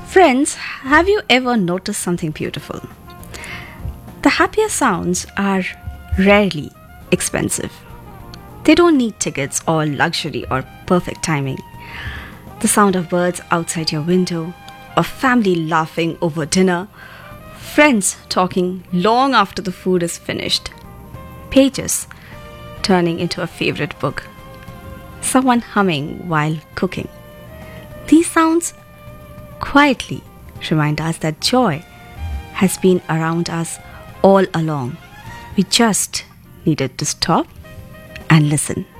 Friends, have you ever noticed something beautiful? The happiest sounds are rarely expensive. They don't need tickets or luxury or perfect timing. The sound of birds outside your window, of family laughing over dinner, friends talking long after the food is finished, pages turning into a favorite book, someone humming while cooking. These sounds quietly remind us that joy has been around us all along. We just needed to stop and listen.